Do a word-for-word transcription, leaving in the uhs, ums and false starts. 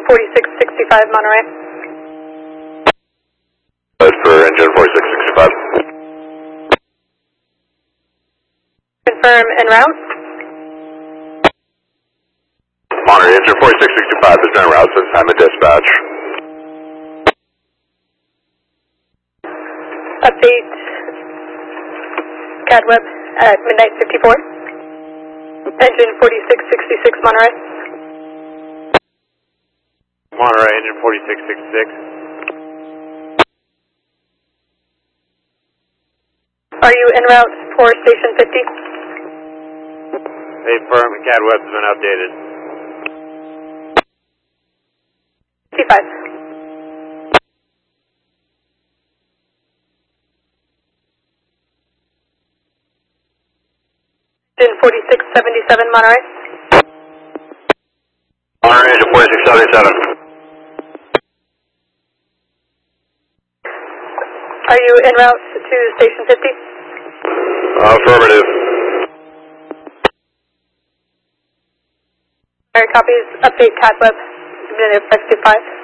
forty-six sixty-five Monterey. That's for engine forty-six sixty-five. Confirm en route. Monterey, engine forty-six sixty-five is en route since time of dispatch. Update C A D web at midnight fifty-four. Engine forty-six sixty-six Monterey. Monterey, engine forty-six sixty-six. Are you en route for station fifty? Hey, firm, C A D web has been updated. fifty-five. Engine forty-six seventy-seven Monterey. Monterey, engine forty-six seventy-seven. Are you en route to station fifty? Affirmative. Alright, copies. Update C A D web. Minute fifty-five.